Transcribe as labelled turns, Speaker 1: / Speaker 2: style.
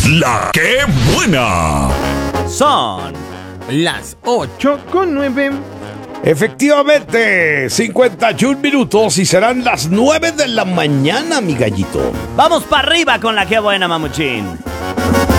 Speaker 1: La que buena.
Speaker 2: Son las 8:09.
Speaker 3: Efectivamente, 51 minutos y serán las 9 de la mañana, mi gallito.
Speaker 2: Vamos para arriba con la que buena, mamuchín.